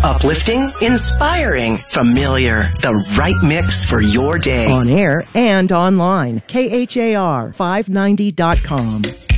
Uplifting, inspiring, familiar. The right mix for your day. On air and online. KHAR590.com.